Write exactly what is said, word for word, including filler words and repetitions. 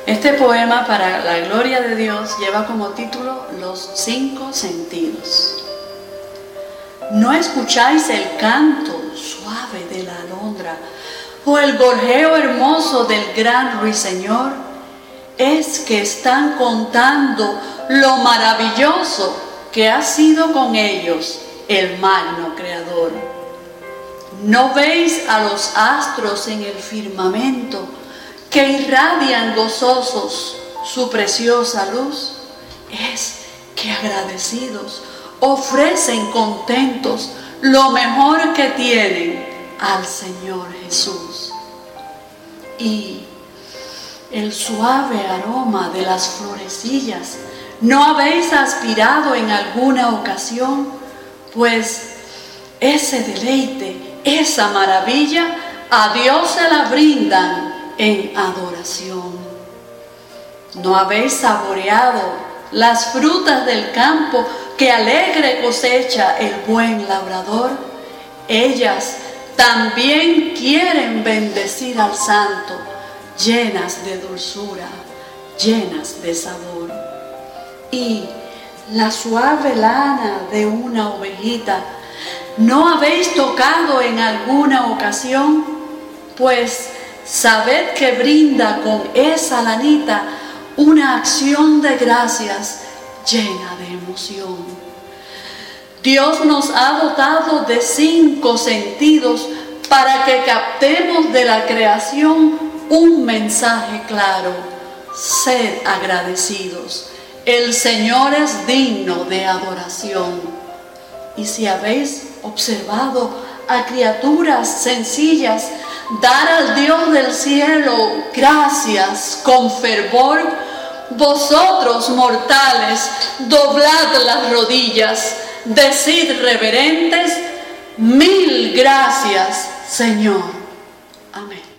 Este poema, para la gloria de Dios, lleva como título Los cinco sentidos. ¿No escucháis el canto suave de la alondra o el gorjeo hermoso del gran ruiseñor? Es que están contando lo maravilloso que ha sido con ellos el magno Creador. ¿No veis a los astros en el firmamento que irradian gozosos su preciosa luz? Es que agradecidos ofrecen contentos lo mejor que tienen al Señor Jesús. Y el suave aroma de las florecillas, ¿no habéis aspirado en alguna ocasión? Pues ese deleite, esa maravilla, a Dios se la brindan en adoración. ¿No habéis saboreado las frutas del campo que alegre cosecha el buen labrador? Ellas también quieren bendecir al Santo, llenas de dulzura, llenas de sabor. Y la suave lana de una ovejita, ¿no habéis tocado en alguna ocasión? Pues sabed que brinda con esa lanita una acción de gracias llena de emoción. Dios nos ha dotado de cinco sentidos para que captemos de la creación un mensaje claro: sed agradecidos, el Señor es digno de adoración. Y si habéis observado a criaturas sencillas dar al Dios del cielo gracias con fervor, vosotros mortales doblad las rodillas, decid reverentes: mil gracias, Señor. Amén.